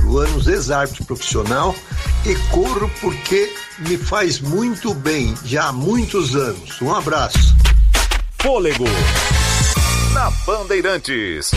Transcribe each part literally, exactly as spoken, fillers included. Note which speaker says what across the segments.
Speaker 1: quatro anos, ex-árbitro profissional, e corro porque me faz muito bem, já há muitos anos. Um abraço.
Speaker 2: Fôlego na Bandeirantes.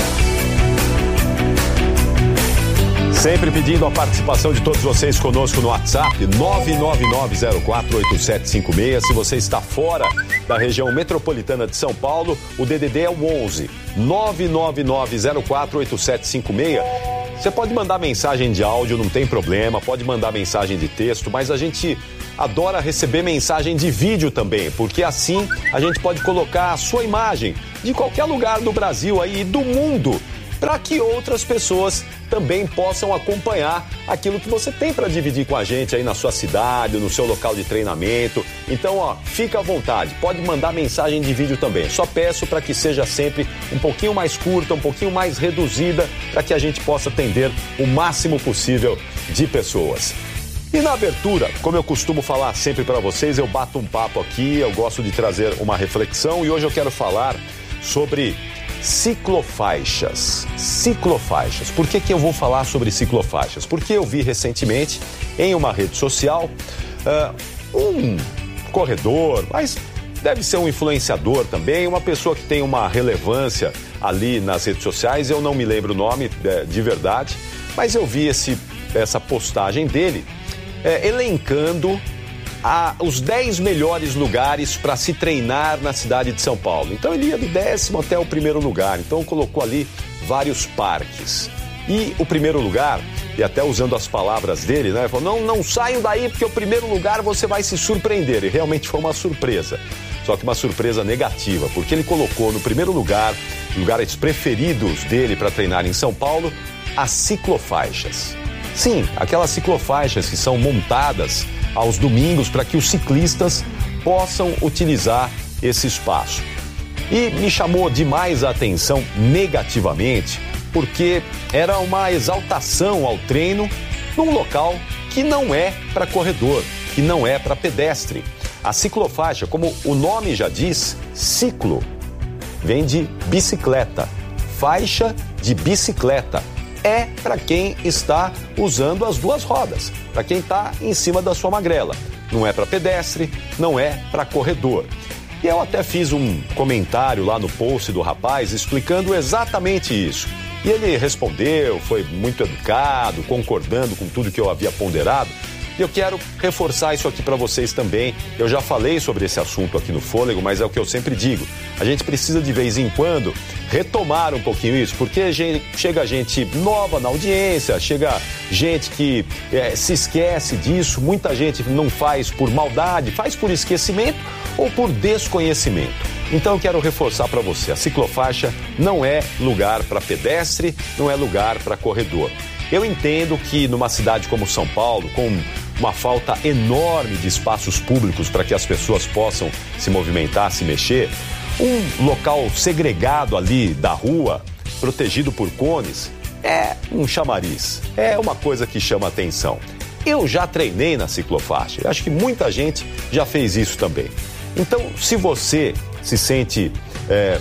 Speaker 2: Sempre pedindo a participação de todos vocês conosco no WhatsApp, nove nove nove zero quatro oito sete cinco seis. Se você está fora da região metropolitana de São Paulo, o D D D é o onze, nove nove nove zero quatro oito sete cinco seis. Você pode mandar mensagem de áudio, não tem problema, pode mandar mensagem de texto, mas a gente adora receber mensagem de vídeo também, porque assim a gente pode colocar a sua imagem de qualquer lugar do Brasil aí e do mundo, para que outras pessoas também possam acompanhar aquilo que você tem para dividir com a gente aí na sua cidade, no seu local de treinamento. Então, ó, fica à vontade, pode mandar mensagem de vídeo também. Só peço para que seja sempre um pouquinho mais curta, um pouquinho mais reduzida, para que a gente possa atender o máximo possível de pessoas. E na abertura, como eu costumo falar sempre para vocês, eu bato um papo aqui, eu gosto de trazer uma reflexão e hoje eu quero falar sobre ciclofaixas. Ciclofaixas. Por que que eu vou falar sobre ciclofaixas? Porque eu vi recentemente em uma rede social uh, um corredor, mas deve ser um influenciador também, uma pessoa que tem uma relevância ali nas redes sociais, eu não me lembro o nome de, de verdade, mas eu vi esse, essa postagem dele é, elencando a, os dez melhores lugares para se treinar na cidade de São Paulo. Então ele ia do décimo até o primeiro lugar, então colocou ali vários parques. E o primeiro lugar, e até usando as palavras dele, né? Ele falou, não, não saiam daí porque o primeiro lugar você vai se surpreender. E realmente foi uma surpresa, só que uma surpresa negativa, porque ele colocou no primeiro lugar, lugares preferidos dele para treinar em São Paulo, as ciclofaixas. Sim, aquelas ciclofaixas que são montadas aos domingos para que os ciclistas possam utilizar esse espaço. E me chamou demais a atenção negativamente, porque era uma exaltação ao treino num local que não é para corredor, que não é para pedestre. A ciclofaixa, como o nome já diz, ciclo, vem de bicicleta, faixa de bicicleta. É para quem está usando as duas rodas, para quem está em cima da sua magrela. Não é para pedestre, não é para corredor. E eu até fiz um comentário lá no post do rapaz explicando exatamente isso. E ele respondeu, foi muito educado, concordando com tudo que eu havia ponderado. E eu quero reforçar isso aqui para vocês também. Eu já falei sobre esse assunto aqui no Fôlego, mas é o que eu sempre digo. A gente precisa de vez em quando retomar um pouquinho isso, porque chega gente nova na audiência, chega gente que é, se esquece disso, muita gente não faz por maldade, faz por esquecimento ou por desconhecimento. Então eu quero reforçar para você, a ciclofaixa não é lugar para pedestre, não é lugar para corredor. Eu entendo que numa cidade como São Paulo, com uma falta enorme de espaços públicos para que as pessoas possam se movimentar, se mexer, um local segregado ali da rua, protegido por cones, é um chamariz, é uma coisa que chama atenção. Eu já treinei na ciclofaixa, eu acho que muita gente já fez isso também. Então, se você se sente é,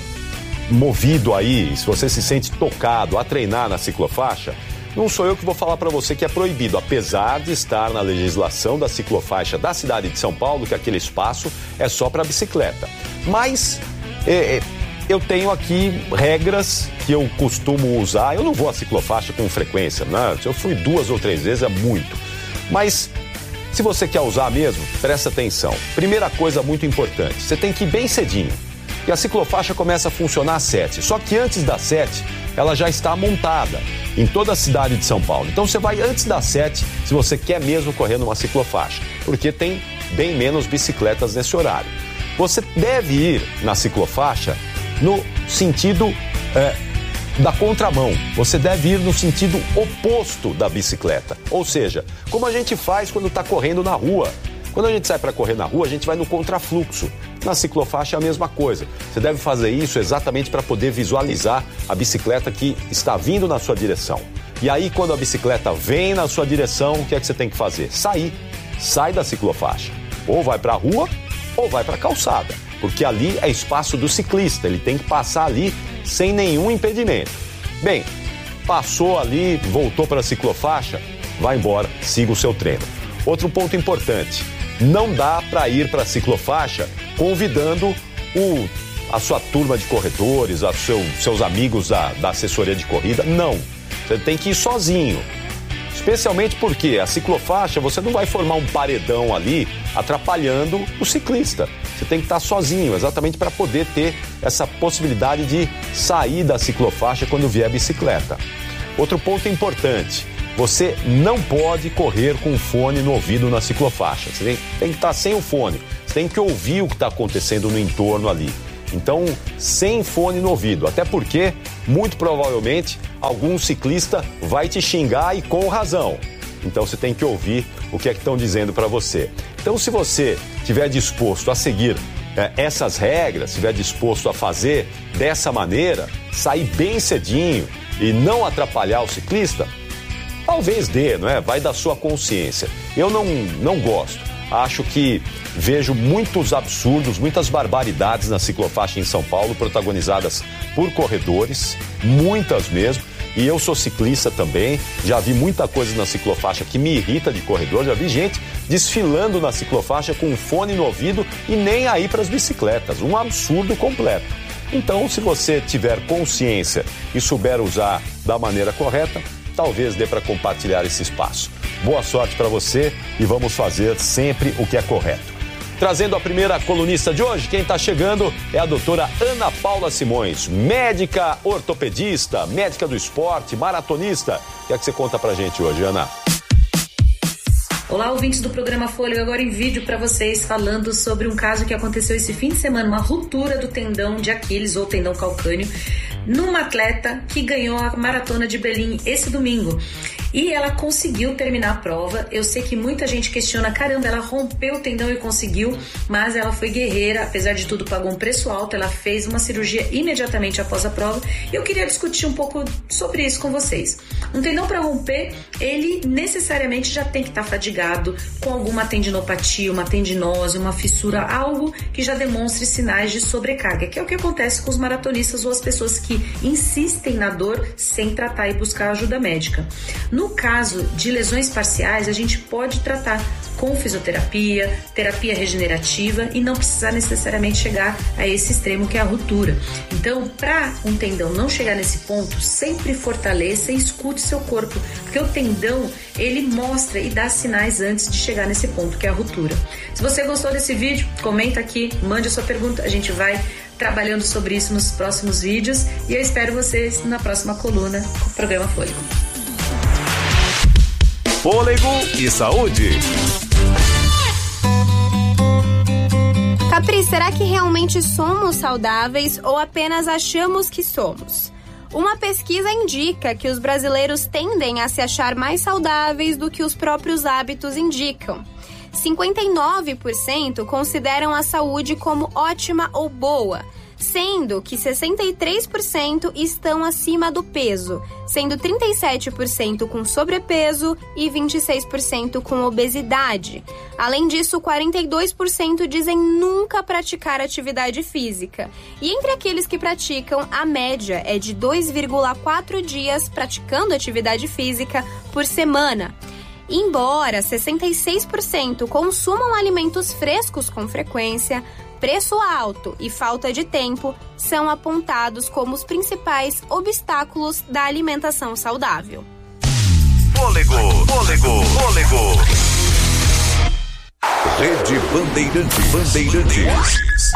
Speaker 2: movido aí, se você se sente tocado a treinar na ciclofaixa, não sou eu que vou falar para você que é proibido, apesar de estar na legislação da ciclofaixa da cidade de São Paulo, que aquele espaço é só para bicicleta. Mas é, eu tenho aqui regras que eu costumo usar. Eu não vou à ciclofaixa com frequência, né? Se eu fui duas ou três vezes é muito. Mas se você quer usar mesmo, presta atenção. Primeira coisa muito importante, você tem que ir bem cedinho. E a ciclofaixa começa a funcionar às sete. Só que antes das sete, ela já está montada em toda a cidade de São Paulo. Então você vai antes das sete, se você quer mesmo correr numa ciclofaixa, porque tem bem menos bicicletas nesse horário. Você deve ir na ciclofaixa no sentido é, da contramão. Você deve ir no sentido oposto da bicicleta. Ou seja, como a gente faz quando está correndo na rua. Quando a gente sai para correr na rua, a gente vai no contrafluxo. Na ciclofaixa é a mesma coisa. Você deve fazer isso exatamente para poder visualizar a bicicleta que está vindo na sua direção. E aí, quando a bicicleta vem na sua direção, o que é que você tem que fazer? Sair. Sai da ciclofaixa. Ou vai para a rua, ou vai para a calçada. Porque ali é espaço do ciclista. Ele tem que passar ali sem nenhum impedimento. Bem, passou ali, voltou para a ciclofaixa, vai embora, siga o seu treino. Outro ponto importante, não dá para ir para a ciclofaixa convidando o, a sua turma de corredores, a seu, seus amigos da, da assessoria de corrida, não. Você tem que ir sozinho. Especialmente porque a ciclofaixa, você não vai formar um paredão ali atrapalhando o ciclista. Você tem que estar sozinho, exatamente para poder ter essa possibilidade de sair da ciclofaixa quando vier a bicicleta. Outro ponto importante, você não pode correr com o fone no ouvido na ciclofaixa. Você tem, tem que estar sem o fone, você tem que ouvir o que está acontecendo no entorno ali. Então, sem fone no ouvido, até porque, muito provavelmente, algum ciclista vai te xingar e com razão. Então, você tem que ouvir o que é que estão dizendo para você. Então, se você estiver disposto a seguir é, essas regras, estiver disposto a fazer dessa maneira, sair bem cedinho e não atrapalhar o ciclista, talvez dê, não é? Vai da sua consciência. Eu não, não gosto. Acho que vejo muitos absurdos, muitas barbaridades na ciclofaixa em São Paulo, protagonizadas por corredores, muitas mesmo. E eu sou ciclista também, já vi muita coisa na ciclofaixa que me irrita de corredor, já vi gente desfilando na ciclofaixa com um fone no ouvido e nem aí para as bicicletas, um absurdo completo. Então, se você tiver consciência e souber usar da maneira correta, talvez dê para compartilhar esse espaço. Boa sorte para você e vamos fazer sempre o que é correto. Trazendo a primeira colunista de hoje, quem está chegando é a doutora Ana Paula Simões, médica ortopedista, médica do esporte, maratonista. O que é que você conta pra gente hoje, Ana?
Speaker 3: Olá, ouvintes do programa Fôlego, agora em vídeo para vocês falando sobre um caso que aconteceu esse fim de semana, uma ruptura do tendão de Aquiles ou tendão calcâneo numa atleta que ganhou a maratona de Berlim esse domingo. E ela conseguiu terminar a prova. Eu sei que muita gente questiona, caramba, ela rompeu o tendão e conseguiu, mas ela foi guerreira, apesar de tudo pagou um preço alto, ela fez uma cirurgia imediatamente após a prova e eu queria discutir um pouco sobre isso com vocês. Um tendão para romper, ele necessariamente já tem que estar fadigado com alguma tendinopatia, uma tendinose, uma fissura, algo que já demonstre sinais de sobrecarga, que é o que acontece com os maratonistas ou as pessoas que insistem na dor sem tratar e buscar ajuda médica. No caso de lesões parciais, a gente pode tratar com fisioterapia, terapia regenerativa e não precisar necessariamente chegar a esse extremo que é a ruptura. Então, para um tendão não chegar nesse ponto, sempre fortaleça e escute seu corpo, porque o tendão, ele mostra e dá sinais antes de chegar nesse ponto, que é a ruptura. Se você gostou desse vídeo, comenta aqui, mande a sua pergunta, a gente vai trabalhando sobre isso nos próximos vídeos e eu espero vocês na próxima coluna com o programa Fôlego.
Speaker 4: Fôlego e saúde.
Speaker 5: Capri, será que realmente somos saudáveis ou apenas achamos que somos? Uma pesquisa indica que os brasileiros tendem a se achar mais saudáveis do que os próprios hábitos indicam. cinquenta e nove por cento consideram a saúde como ótima ou boa, sendo que sessenta e três por cento estão acima do peso, sendo trinta e sete por cento com sobrepeso e vinte e seis por cento com obesidade. Além disso, quarenta e dois por cento dizem nunca praticar atividade física. E entre aqueles que praticam, a média é de dois vírgula quatro dias praticando atividade física por semana. Embora sessenta e seis por cento consumam alimentos frescos com frequência, preço alto e falta de tempo são apontados como os principais obstáculos da alimentação saudável.
Speaker 4: Fôlego, fôlego, fôlego. Rede Bandeirantes. Bandeirantes.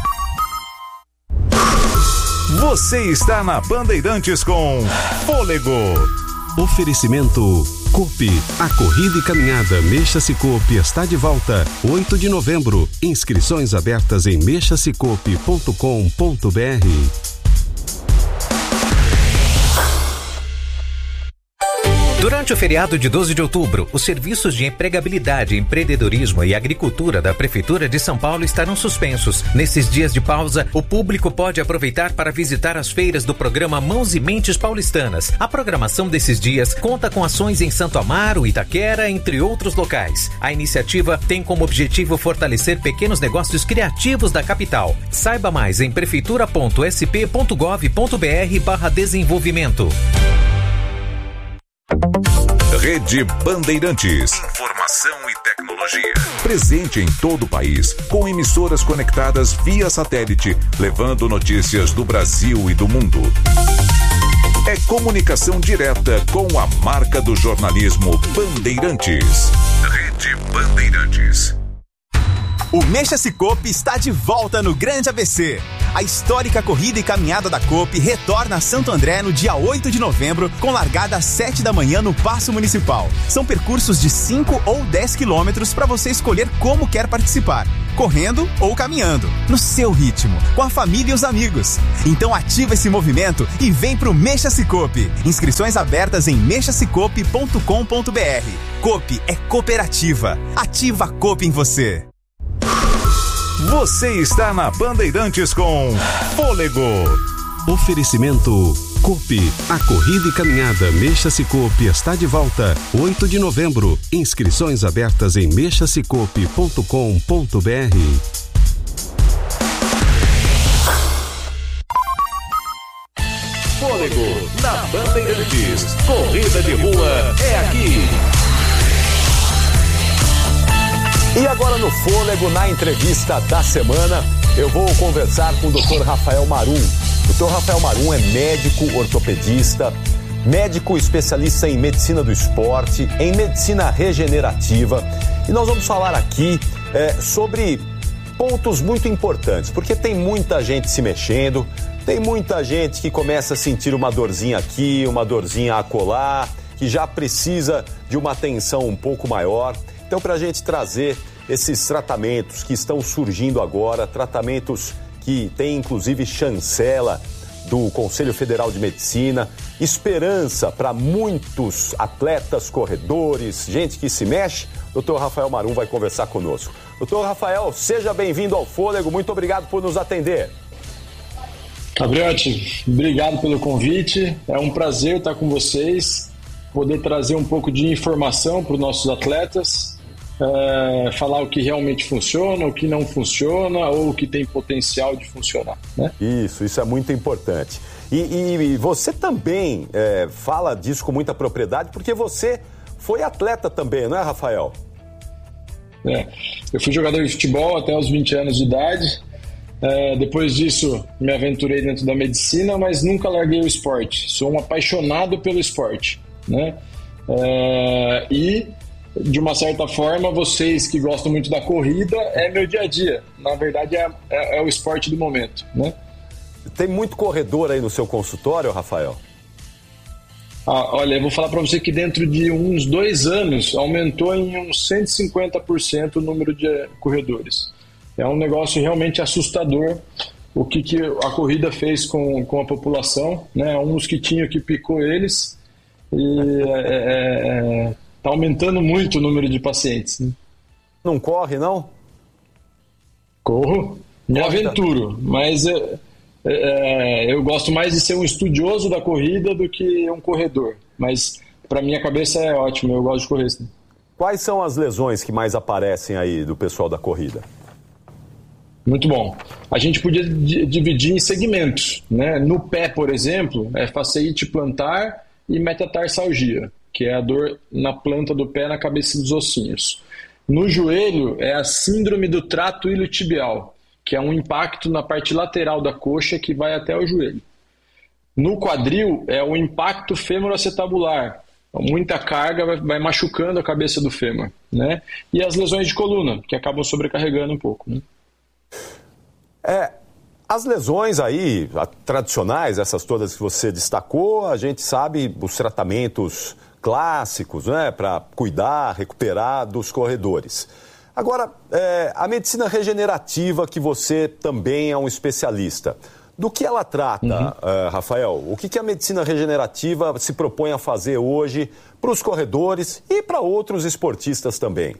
Speaker 4: Você está na Bandeirantes com Fôlego.
Speaker 6: Oferecimento Coop, a corrida e caminhada Mexa-se Coop está de volta, oito de novembro. Inscrições abertas em mexa se coop ponto com ponto b r.
Speaker 7: Durante o feriado de doze de outubro, os serviços de empregabilidade, empreendedorismo e agricultura da Prefeitura de São Paulo estarão suspensos. Nesses dias de pausa, o público pode aproveitar para visitar as feiras do programa Mãos e Mentes Paulistanas. A programação desses dias conta com ações em Santo Amaro, Itaquera, entre outros locais. A iniciativa tem como objetivo fortalecer pequenos negócios criativos da capital. Saiba mais em prefeitura ponto s p ponto gov ponto b r barra desenvolvimento.
Speaker 4: Rede Bandeirantes. Informação e tecnologia. Presente em todo o país, com emissoras conectadas via satélite, levando notícias do Brasil e do mundo. É comunicação direta com a marca do jornalismo Bandeirantes. Rede Bandeirantes.
Speaker 8: O Mexa-se Coop está de volta no Grande A B C. A histórica corrida e caminhada da Coop retorna a Santo André no dia oito de novembro, com largada às sete da manhã no Paço Municipal. São percursos de cinco ou dez quilômetros para você escolher como quer participar, correndo ou caminhando, no seu ritmo, com a família e os amigos. Então ativa esse movimento e vem pro Mexa-se Coop. Inscrições abertas em mexa se coop ponto com ponto b r. Coop é cooperativa. Ativa a Coop em você.
Speaker 4: Você está na Bandeirantes com Fôlego.
Speaker 6: Oferecimento Coop. A corrida e caminhada Mexa-se Coop está de volta. oito de novembro. Inscrições abertas em mexa se coop ponto com ponto b r.
Speaker 4: Fôlego na Bandeirantes. Corrida de rua é aqui.
Speaker 2: E agora no Fôlego, na entrevista da semana, eu vou conversar com o doutor Rafael Marum. O doutor Rafael Marum é médico ortopedista, médico especialista em medicina do esporte, em medicina regenerativa. E nós vamos falar aqui é, sobre pontos muito importantes, porque tem muita gente se mexendo, tem muita gente que começa a sentir uma dorzinha aqui, uma dorzinha acolá, que já precisa de uma atenção um pouco maior. Então, para a gente trazer esses tratamentos que estão surgindo agora, tratamentos que têm inclusive chancela do Conselho Federal de Medicina, esperança para muitos atletas, corredores, gente que se mexe, doutor Rafael Marum vai conversar conosco. doutor Rafael, seja bem-vindo ao Fôlego, muito obrigado por nos atender.
Speaker 9: Gabriotti, obrigado pelo convite, é um prazer estar com vocês, poder trazer um pouco de informação para os nossos atletas, é, falar o que realmente funciona, o que não funciona ou o que tem potencial de funcionar, né?
Speaker 2: Isso, isso é muito importante. E, e, e você também é, fala disso com muita propriedade, porque você foi atleta também, não é, Rafael?
Speaker 9: É, eu fui jogador de futebol até os vinte anos de idade. É, depois disso, me aventurei dentro da medicina, mas nunca larguei o esporte. Sou um apaixonado pelo esporte, né? É, e, de uma certa forma, vocês que gostam muito da corrida, é meu dia a dia. Na verdade, é, é, é o esporte do momento, né?
Speaker 2: Tem muito corredor aí no seu consultório, Rafael?
Speaker 9: Ah, olha, eu vou falar para você que dentro de uns dois anos aumentou em uns cento e cinquenta por cento o número de corredores. É um negócio realmente assustador o que, que a corrida fez com, com a população, né? Um mosquitinho que picou eles e está é, é, tá aumentando muito o número de pacientes, né?
Speaker 2: Não corre, não?
Speaker 9: Corro, me aventuro, mas é, é, eu gosto mais de ser um estudioso da corrida do que um corredor, mas para minha cabeça é ótimo, eu gosto de correr. Sim.
Speaker 2: Quais são as lesões que mais aparecem aí do pessoal da corrida?
Speaker 9: Muito bom. A gente podia dividir em segmentos, né? No pé, por exemplo, é fasciite plantar e metatarsalgia, que é a dor na planta do pé, na cabeça dos ossinhos. No joelho é a síndrome do trato iliotibial, que é um impacto na parte lateral da coxa que vai até o joelho. No quadril é o impacto femoroacetabular, muita carga vai, vai machucando a cabeça do fêmur, né? E as lesões de coluna, que acabam sobrecarregando um pouco, né?
Speaker 2: É, as lesões aí, tradicionais, essas todas que você destacou, a gente sabe os tratamentos clássicos, né, para cuidar, recuperar dos corredores. Agora, é, a medicina regenerativa, que você também é um especialista, do que ela trata, uhum. uh, Rafael? O que, que a medicina regenerativa se propõe a fazer hoje para os corredores e para outros esportistas também?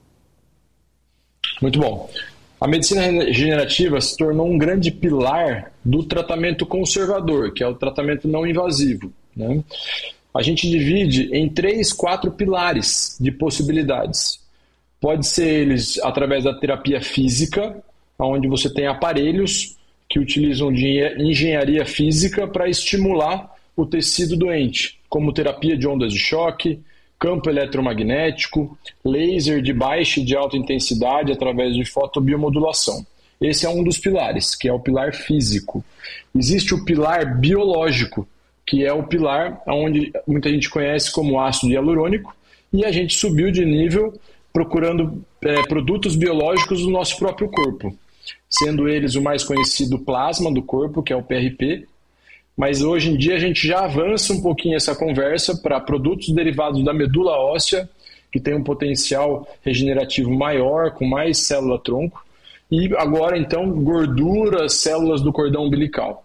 Speaker 9: Muito bom. A medicina regenerativa se tornou um grande pilar do tratamento conservador, que é o tratamento não invasivo, né? A gente divide em três, quatro pilares de possibilidades. Pode ser eles através da terapia física, onde você tem aparelhos que utilizam de engenharia física para estimular o tecido doente, como terapia de ondas de choque, campo eletromagnético, laser de baixa e de alta intensidade através de fotobiomodulação. Esse é um dos pilares, que é o pilar físico. Existe o pilar biológico, que é o pilar onde muita gente conhece como ácido hialurônico, e a gente subiu de nível procurando é, produtos biológicos do nosso próprio corpo, sendo eles o mais conhecido plasma do corpo, que é o P R P, mas hoje em dia a gente já avança um pouquinho essa conversa para produtos derivados da medula óssea, que tem um potencial regenerativo maior, com mais célula-tronco, e agora então gorduras, células do cordão umbilical.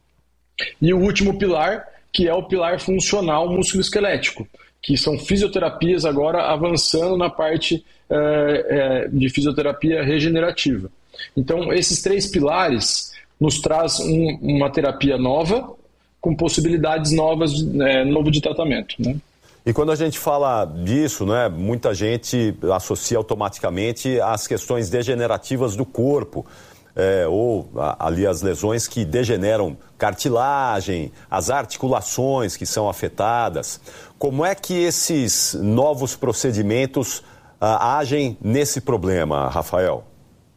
Speaker 9: E o último pilar, que é o pilar funcional músculo-esquelético, que são fisioterapias agora avançando na parte é, é, de fisioterapia regenerativa. Então, esses três pilares nos traz um, uma terapia nova, com possibilidades novas, é, novo de tratamento, né?
Speaker 2: E quando a gente fala disso, né, muita gente associa automaticamente às questões degenerativas do corpo, é, ou a, ali as lesões que degeneram cartilagem, as articulações que são afetadas. Como é que esses novos procedimentos ah, agem nesse problema, Rafael?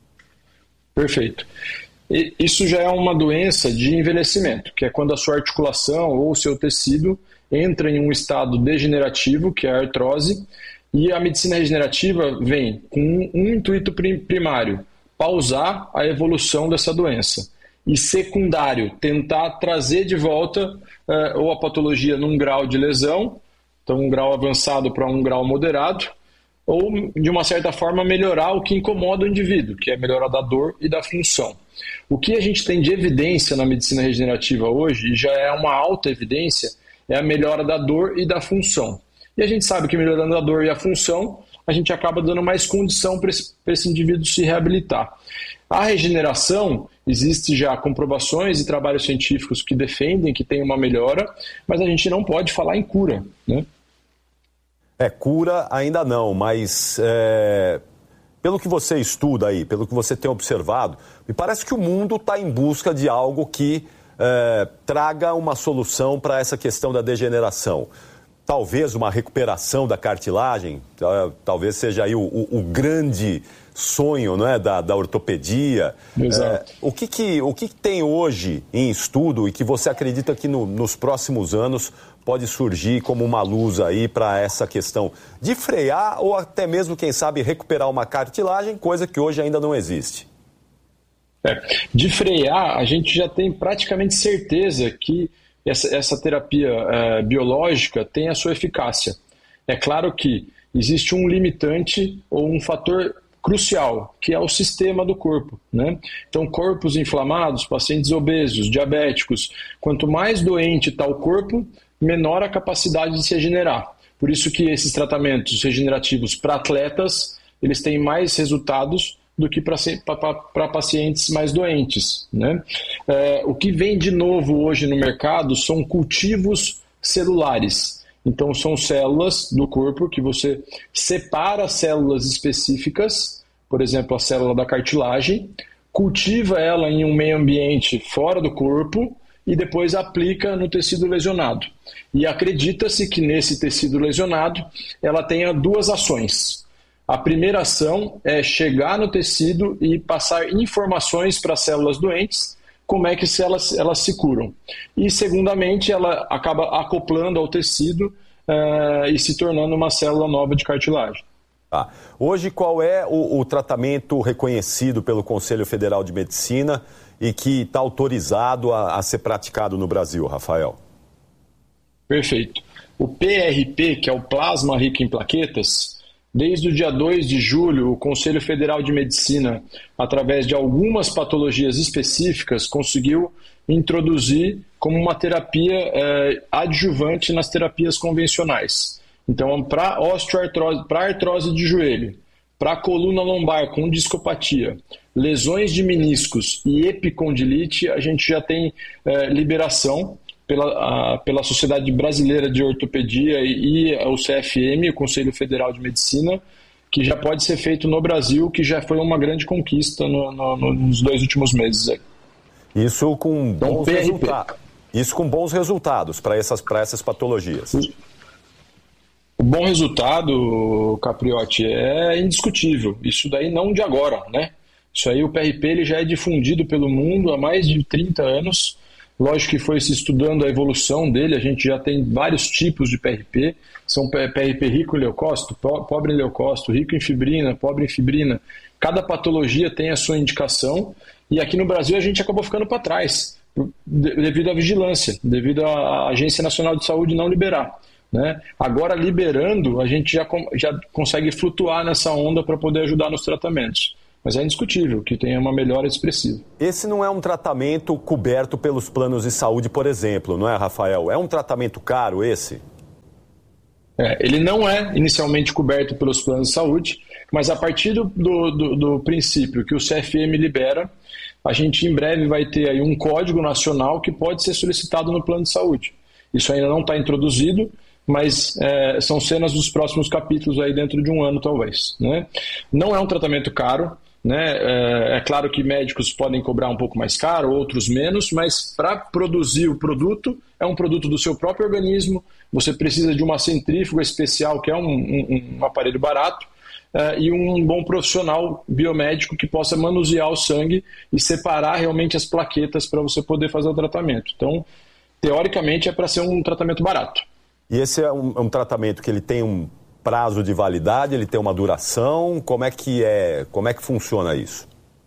Speaker 9: Perfeito. E isso já é uma doença de envelhecimento, que é quando a sua articulação ou o seu tecido entra em um estado degenerativo, que é a artrose, e a medicina regenerativa vem com um intuito primário, pausar a evolução dessa doença. E secundário, tentar trazer de volta uh, ou a patologia num grau de lesão, então um grau avançado para um grau moderado, ou de uma certa forma melhorar o que incomoda o indivíduo, que é melhorar da dor e da função. O que a gente tem de evidência na medicina regenerativa hoje, e já é uma alta evidência, é a melhora da dor e da função. E a gente sabe que melhorando a dor e a função, a gente acaba dando mais condição para esse, para esse indivíduo se reabilitar. A regeneração, existe já comprovações e trabalhos científicos que defendem que tem uma melhora, mas a gente não pode falar em cura, né?
Speaker 2: É, cura ainda não, mas é, pelo que você estuda aí, pelo que você tem observado, me parece que o mundo está em busca de algo que é, traga uma solução para essa questão da degeneração. Talvez uma recuperação da cartilagem, talvez seja aí o, o, o grande sonho, né, da, da ortopedia.
Speaker 9: Exato.
Speaker 2: É, o que, que, o que tem hoje em estudo e que você acredita que no, nos próximos anos pode surgir como uma luz aí para essa questão de frear ou até mesmo, quem sabe, recuperar uma cartilagem, coisa que hoje ainda não existe?
Speaker 9: É, de frear, a gente já tem praticamente certeza que essa, essa terapia é, biológica tem a sua eficácia. É claro que existe um limitante ou um fator crucial, que é o sistema do corpo, né? Então, corpos inflamados, pacientes obesos, diabéticos, quanto mais doente está o corpo, menor a capacidade de se regenerar. Por isso que esses tratamentos regenerativos para atletas, eles têm mais resultados do que para pacientes mais doentes, né? É, o que vem de novo hoje no mercado são cultivos celulares. Então, são células do corpo que você separa células específicas, por exemplo, a célula da cartilagem, cultiva ela em um meio ambiente fora do corpo e depois aplica no tecido lesionado. E acredita-se que nesse tecido lesionado ela tenha duas ações. A primeira ação é chegar no tecido e passar informações para as células doentes, como é que elas, elas se curam. E, segundamente, ela acaba acoplando ao tecido uh, e se tornando uma célula nova de cartilagem.
Speaker 2: Ah, hoje, qual é o, o tratamento reconhecido pelo Conselho Federal de Medicina e que está autorizado a, a ser praticado no Brasil, Rafael?
Speaker 9: Perfeito. O P R P, que é o plasma rico em plaquetas, desde o dia dois de julho, o Conselho Federal de Medicina, através de algumas patologias específicas, conseguiu introduzir como uma terapia eh, adjuvante nas terapias convencionais. Então, para osteoartrose, para artrose de joelho, para coluna lombar com discopatia, lesões de meniscos e epicondilite, a gente já tem eh, liberação pela, a, pela Sociedade Brasileira de Ortopedia e, e o C F M, o Conselho Federal de Medicina, que já pode ser feito no Brasil, que já foi uma grande conquista no, no, nos dois últimos meses.
Speaker 2: Isso com bons
Speaker 9: então,
Speaker 2: resultados. Isso com bons resultados para essas, para essas patologias.
Speaker 9: O bom resultado, Capriotti, é indiscutível. Isso daí não de agora, né? Isso aí, o P R P ele já é difundido pelo mundo há mais de trinta anos. Lógico que foi se estudando a evolução dele, a gente já tem vários tipos de P R P. São P R P rico em leucócito, pobre em leucócito, rico em fibrina, pobre em fibrina. Cada patologia tem a sua indicação. E aqui no Brasil a gente acabou ficando para trás, devido à vigilância, devido à Agência Nacional de Saúde não liberar. Né? Agora, liberando, a gente já, já consegue flutuar nessa onda para poder ajudar nos tratamentos. Mas é indiscutível que tenha uma melhora expressiva.
Speaker 2: Esse não é um tratamento coberto pelos planos de saúde, por exemplo, não é, Rafael? É um tratamento caro esse?
Speaker 9: É, ele não é inicialmente coberto pelos planos de saúde, mas a partir do, do, do princípio que o C F M libera, a gente em breve vai ter aí um código nacional que pode ser solicitado no plano de saúde. Isso ainda não está introduzido, mas é, são cenas dos próximos capítulos aí dentro de um ano, talvez. Né? Não é um tratamento caro. Né? É, é claro que médicos podem cobrar um pouco mais caro, outros menos, mas para produzir o produto, é um produto do seu próprio organismo, você precisa de uma centrífuga especial, que é um, um, um aparelho barato, é, e um bom profissional biomédico que possa manusear o sangue e separar realmente as plaquetas para você poder fazer o tratamento. Então, teoricamente, é para ser um tratamento barato.
Speaker 2: E esse é um, um tratamento que ele tem um prazo de validade, ele tem uma duração, como é que é, como é que funciona isso?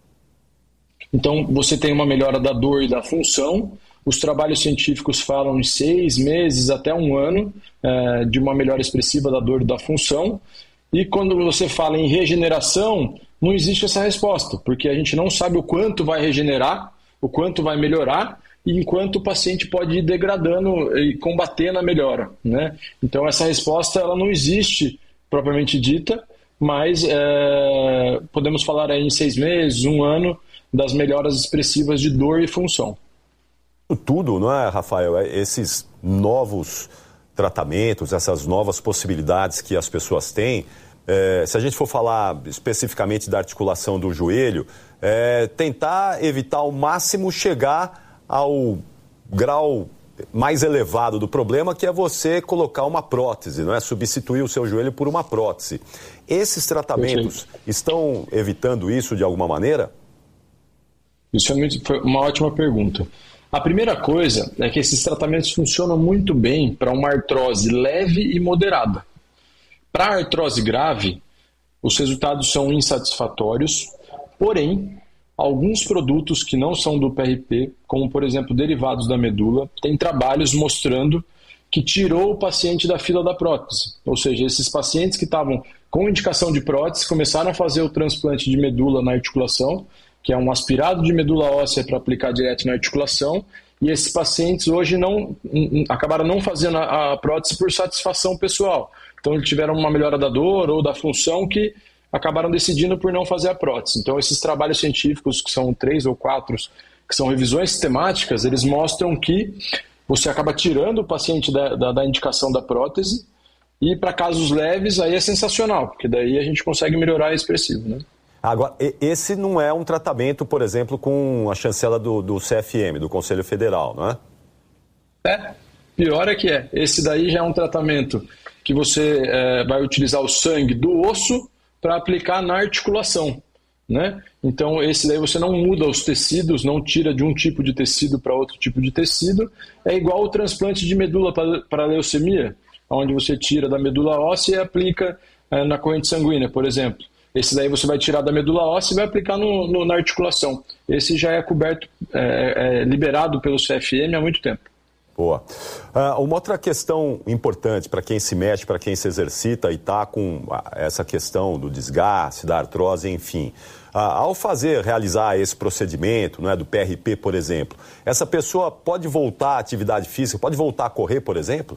Speaker 9: Então, você tem uma melhora da dor e da função, os trabalhos científicos falam em seis meses até um ano é, de uma melhora expressiva da dor e da função, e quando você fala em regeneração, não existe essa resposta, porque a gente não sabe o quanto vai regenerar, o quanto vai melhorar, e enquanto o paciente pode ir degradando e combatendo a melhora. Né? Então essa resposta ela não existe propriamente dita, mas é, podemos falar aí em seis meses, um ano, das melhoras expressivas de dor e função.
Speaker 2: Tudo, não é, Rafael? Esses novos tratamentos, essas novas possibilidades que as pessoas têm, é, se a gente for falar especificamente da articulação do joelho, é, tentar evitar ao máximo chegar ao grau mais elevado do problema, que é você colocar uma prótese, não é? Substituir o seu joelho por uma prótese. Esses tratamentos estão evitando isso de alguma maneira?
Speaker 9: Isso é muito, foi uma ótima pergunta. A primeira coisa é que esses tratamentos funcionam muito bem para uma artrose leve e moderada. Para a artrose grave, os resultados são insatisfatórios, porém, alguns produtos que não são do P R P, como por exemplo derivados da medula, têm trabalhos mostrando que tirou o paciente da fila da prótese. Ou seja, esses pacientes que estavam com indicação de prótese começaram a fazer o transplante de medula na articulação, que é um aspirado de medula óssea para aplicar direto na articulação, e esses pacientes hoje não, acabaram não fazendo a prótese por satisfação pessoal. Então eles tiveram uma melhora da dor ou da função que acabaram decidindo por não fazer a prótese. Então, esses trabalhos científicos, que são três ou quatro, que são revisões sistemáticas, eles mostram que você acaba tirando o paciente da, da, da indicação da prótese, e para casos leves, aí é sensacional, porque daí a gente consegue melhorar expressivo. Né?
Speaker 2: Agora, esse não é um tratamento, por exemplo, com a chancela do, do C F M, do Conselho Federal, não é?
Speaker 9: É, pior é que é. Esse daí já é um tratamento que você é, vai utilizar o sangue do osso para aplicar na articulação, né? Então esse daí você não muda os tecidos, não tira de um tipo de tecido para outro tipo de tecido, é igual o transplante de medula para leucemia, onde você tira da medula óssea e aplica é, na corrente sanguínea, por exemplo. Esse daí você vai tirar da medula óssea e vai aplicar no, no, na articulação. Esse já é coberto, é, é liberado pelo C F M há muito tempo.
Speaker 2: Boa. Uh, uma outra questão importante para quem se mexe, para quem se exercita e está com essa questão do desgaste, da artrose, enfim. Uh, ao fazer, realizar esse procedimento, né, do P R P, por exemplo, essa pessoa pode voltar à atividade física, pode voltar a correr, por exemplo?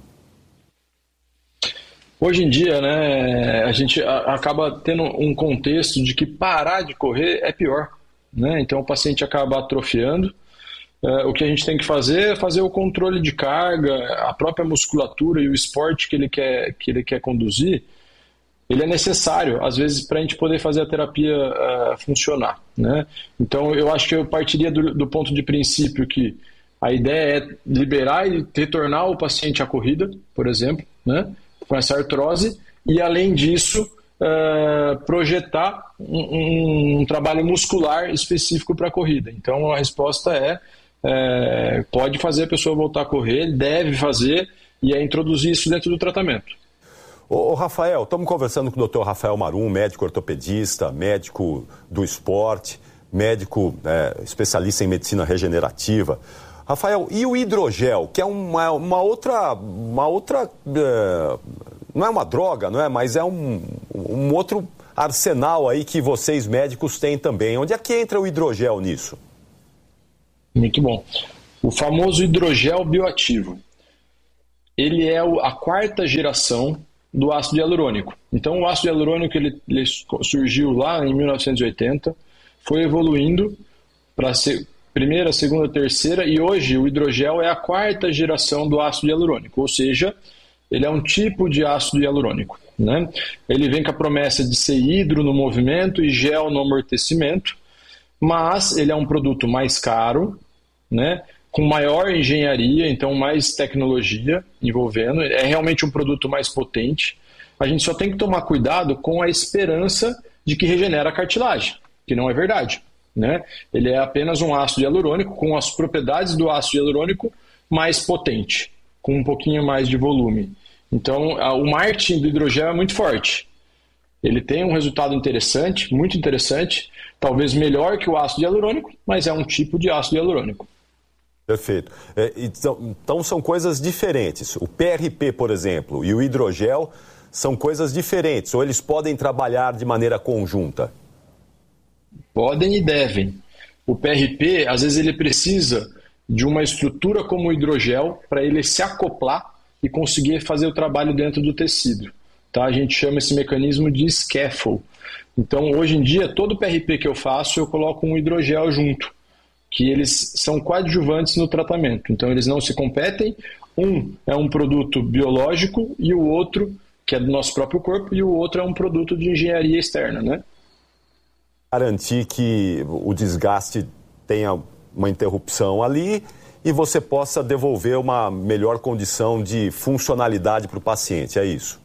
Speaker 9: Hoje em dia, né, a gente acaba tendo um contexto de que parar de correr é pior. Né? Então o paciente acaba atrofiando. Uh, o que a gente tem que fazer é fazer o controle de carga, a própria musculatura e o esporte que ele quer, que ele quer conduzir, ele é necessário, às vezes, para a gente poder fazer a terapia uh, funcionar. Né? Então, eu acho que eu partiria do, do ponto de princípio que a ideia é liberar e retornar o paciente à corrida, por exemplo, né? com essa artrose e, além disso, uh, projetar um, um, um trabalho muscular específico para a corrida. Então, a resposta é, é, pode fazer a pessoa voltar a correr, deve fazer, e é introduzir isso dentro do tratamento.
Speaker 2: Ô, ô Rafael, estamos conversando com o doutor Rafael Marum, médico ortopedista, médico do esporte, médico é, especialista em medicina regenerativa. Rafael, e o hidrogel, que é uma, uma outra, uma outra é, não é uma droga, não é? Mas é um, um outro arsenal aí que vocês médicos têm também. Onde é que entra o hidrogel nisso?
Speaker 9: Muito bom. O famoso hidrogel bioativo. Ele é a quarta geração do ácido hialurônico. Então, o ácido hialurônico ele, ele surgiu lá em mil novecentos e oitenta, foi evoluindo para a primeira, segunda, terceira, e hoje o hidrogel é a quarta geração do ácido hialurônico, ou seja, ele é um tipo de ácido hialurônico, né? Ele vem com a promessa de ser hidro no movimento e gel no amortecimento, mas ele é um produto mais caro, né? Com maior engenharia, então mais tecnologia envolvendo, é realmente um produto mais potente. A gente só tem que tomar cuidado com a esperança de que regenera a cartilagem, que não é verdade, né? Ele é apenas um ácido hialurônico com as propriedades do ácido hialurônico mais potente, com um pouquinho mais de volume. Então, o marketing do hidrogel é muito forte. Ele tem um resultado interessante, muito interessante, talvez melhor que o ácido hialurônico, mas é um tipo de ácido hialurônico.
Speaker 2: Perfeito. É, então, então são coisas diferentes. O P R P, por exemplo, e o hidrogel são coisas diferentes, ou eles podem trabalhar de maneira conjunta?
Speaker 9: Podem e devem. O P R P, às vezes, ele precisa de uma estrutura como o hidrogel para ele se acoplar e conseguir fazer o trabalho dentro do tecido. Tá? A gente chama esse mecanismo de scaffold. Então, hoje em dia, todo P R P que eu faço, eu coloco um hidrogel junto, que eles são coadjuvantes no tratamento. Então, eles não se competem. Um é um produto biológico e o outro, que é do nosso próprio corpo, e o outro é um produto de engenharia externa, né?
Speaker 2: Garantir que o desgaste tenha uma interrupção ali e você possa devolver uma melhor condição de funcionalidade para o paciente, é isso?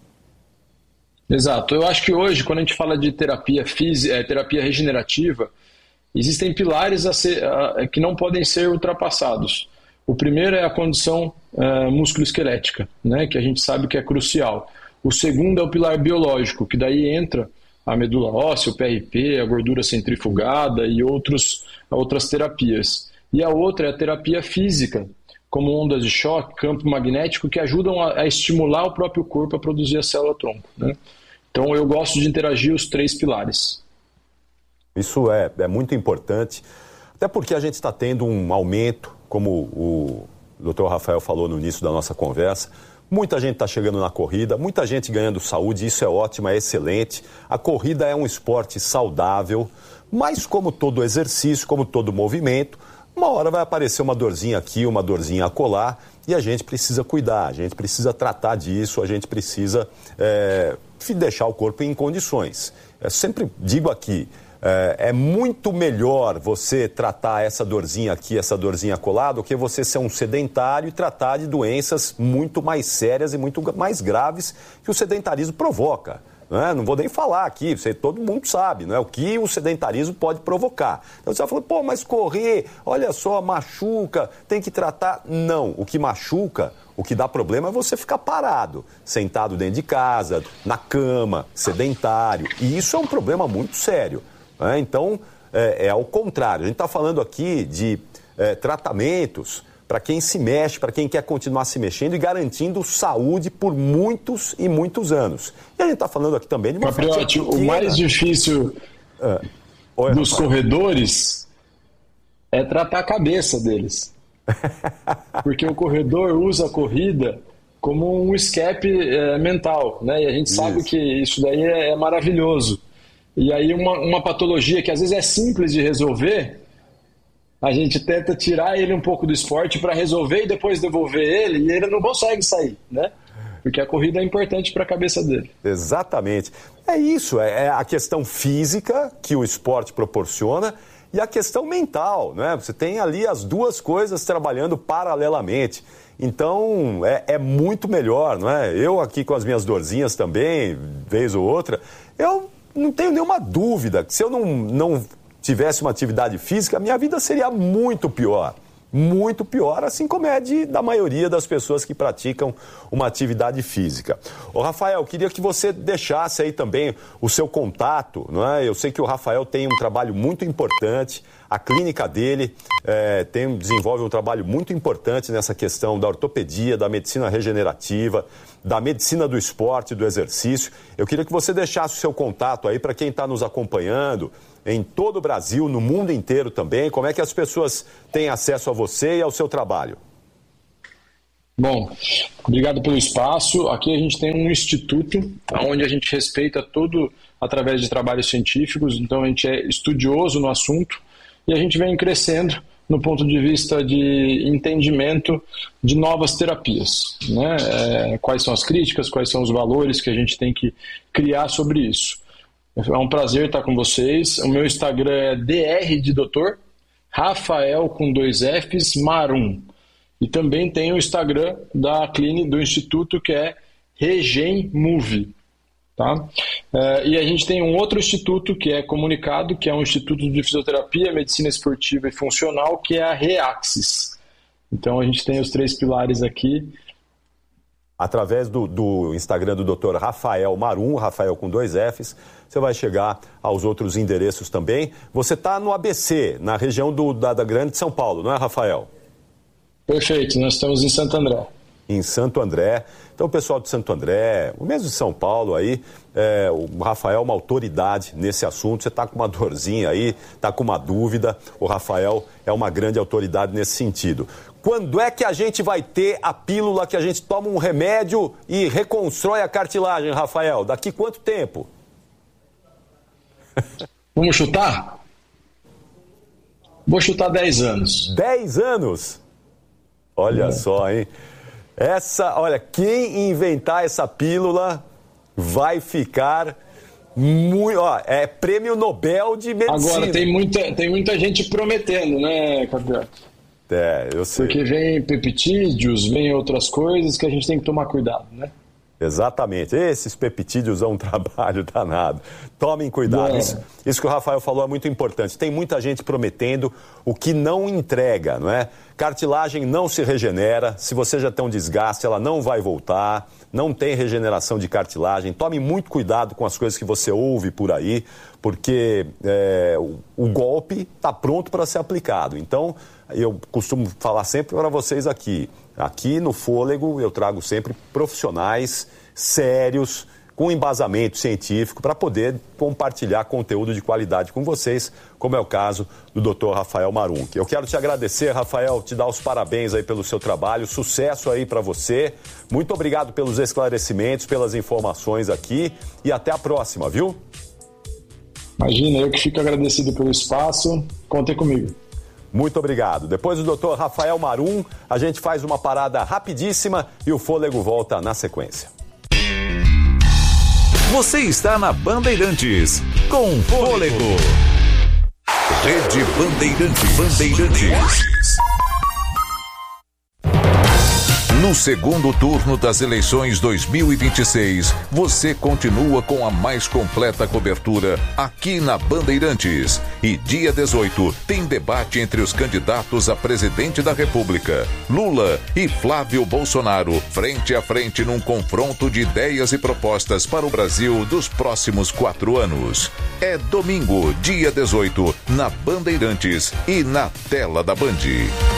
Speaker 9: Exato. Eu acho que hoje, quando a gente fala de terapia física, é, terapia regenerativa, existem pilares a ser, a, que não podem ser ultrapassados. O primeiro é a condição uh, musculoesquelética, né, que a gente sabe que é crucial. O segundo é o pilar biológico, que daí entra a medula óssea, o P R P, a gordura centrifugada e outros, outras terapias. E a outra é a terapia física, como ondas de choque, campo magnético, que ajudam a, a estimular o próprio corpo a produzir a célula-tronco, né? Então eu gosto de interagir os três pilares.
Speaker 2: Isso é, é muito importante, até porque a gente está tendo um aumento, como o doutor Rafael falou no início da nossa conversa. Muita gente está chegando na corrida, muita gente ganhando saúde, isso é ótimo, é excelente. A corrida é um esporte saudável, mas como todo exercício, como todo movimento, uma hora vai aparecer uma dorzinha aqui, uma dorzinha acolá, e a gente precisa cuidar, a gente precisa tratar disso, a gente precisa é, deixar o corpo em condições. Eu sempre digo aqui, É, é muito melhor você tratar essa dorzinha aqui, essa dorzinha acolá, do que você ser um sedentário e tratar de doenças muito mais sérias e muito mais graves que o sedentarismo provoca. Não é? Não vou nem falar aqui, você, todo mundo sabe, não é? O que o sedentarismo pode provocar. Então você vai falar, pô, mas correr, olha só, machuca, tem que tratar. Não, o que machuca, o que dá problema é você ficar parado, sentado dentro de casa, na cama, sedentário. E isso é um problema muito sério. É, então, é, é ao contrário. A gente está falando aqui de é, tratamentos para quem se mexe, para quem quer continuar se mexendo e garantindo saúde por muitos e muitos anos. E a gente está falando aqui também de uma
Speaker 9: Capriotti, o mais difícil é. Oi, dos Rafael. corredores é tratar a cabeça deles. Porque o corredor usa a corrida como um escape é, mental, né? E a gente sabe isso. que isso daí é, é maravilhoso. E aí uma, uma patologia que às vezes é simples de resolver, a gente tenta tirar ele um pouco do esporte para resolver e depois devolver ele, e ele não consegue sair, né? Porque a corrida é importante para a cabeça dele.
Speaker 2: Exatamente. É isso, é, é a questão física que o esporte proporciona e a questão mental, né? Você tem ali as duas coisas trabalhando paralelamente. Então, é, é muito melhor, não é? Eu aqui com as minhas dorzinhas também, vez ou outra, eu não tenho nenhuma dúvida que se eu não, não tivesse uma atividade física, a minha vida seria muito pior. Muito pior, assim como é de, da maioria das pessoas que praticam uma atividade física. Ô Rafael, queria que você deixasse aí também o seu contato, não é? Eu sei que o Rafael tem um trabalho muito importante, a clínica dele é, tem, desenvolve um trabalho muito importante nessa questão da ortopedia, da medicina regenerativa, da medicina do esporte, do exercício. Eu queria que você deixasse o seu contato aí para quem está nos acompanhando, em todo o Brasil, no mundo inteiro também. Como é que as pessoas têm acesso a você e ao seu trabalho?
Speaker 9: Bom, obrigado pelo espaço. Aqui a gente tem um instituto onde a gente respeita tudo através de trabalhos científicos, então a gente é estudioso no assunto e a gente vem crescendo no ponto de vista de entendimento de novas terapias, né? É, quais são as críticas, quais são os valores que a gente tem que criar sobre isso. É um prazer estar com vocês. O meu Instagram é dr de doutor, Rafael com dois Fs, Marum. E também tem o Instagram da clínica do Instituto, que é RegenMove. Tá? É, e a gente tem um outro instituto que é comunicado, que é um Instituto de Fisioterapia, Medicina Esportiva e Funcional, que é a Reaxis. Então a gente tem os três pilares aqui.
Speaker 2: Através do, do Instagram do doutor Rafael Marum, Rafael com dois Fs, você vai chegar aos outros endereços também. Você está no A B C, na região do, da, da Grande São Paulo, não é, Rafael?
Speaker 9: Perfeito, nós estamos em Santo André.
Speaker 2: Em Santo André. Então, o pessoal de Santo André, o mesmo de São Paulo aí, é, o Rafael é uma autoridade nesse assunto. Você está com uma dorzinha aí, está com uma dúvida, o Rafael é uma grande autoridade nesse sentido. Quando é que a gente vai ter a pílula que a gente toma um remédio e reconstrói a cartilagem, Rafael? Daqui quanto tempo?
Speaker 9: Vamos chutar? Vou chutar dez anos.
Speaker 2: dez anos? Olha é. só, hein? Essa, olha, quem inventar essa pílula vai ficar muito, ó, é prêmio Nobel de medicina.
Speaker 9: Agora, tem muita, tem muita gente prometendo, né, Capiato?
Speaker 2: É, eu sei.
Speaker 9: Porque vem peptídeos, vem outras coisas que a gente tem que tomar cuidado, né?
Speaker 2: Exatamente. Esses peptídeos são um trabalho danado. Tomem cuidado.
Speaker 9: É.
Speaker 2: Isso, isso que o Rafael falou é muito importante. Tem muita gente prometendo o que não entrega, não é? Cartilagem não se regenera. Se você já tem um desgaste, ela não vai voltar. Não tem regeneração de cartilagem. Tome muito cuidado com as coisas que você ouve por aí, porque é, o, o golpe está pronto para ser aplicado. Então, eu costumo falar sempre para vocês aqui, aqui no Fôlego eu trago sempre profissionais sérios, com embasamento científico, para poder compartilhar conteúdo de qualidade com vocês, como é o caso do doutor Rafael Marum. Eu quero te agradecer, Rafael, te dar os parabéns aí pelo seu trabalho, sucesso aí para você. Muito obrigado pelos esclarecimentos, pelas informações aqui e até a próxima, viu?
Speaker 9: Imagina, eu que fico agradecido pelo espaço, contem comigo.
Speaker 2: Muito obrigado. Depois do doutor Rafael Marum, a gente faz uma parada rapidíssima e o Fôlego volta na sequência.
Speaker 4: Você está na Bandeirantes, com Fôlego. Rede Bandeirantes. Bandeirantes. No segundo turno das eleições dois mil e vinte e seis, você continua com a mais completa cobertura aqui na Bandeirantes. E dia dezoito tem debate entre os candidatos a presidente da República, Lula e Flávio Bolsonaro, frente a frente num confronto de ideias e propostas para o Brasil dos próximos quatro anos. É domingo, dia dezoito, na Bandeirantes e na tela da Band.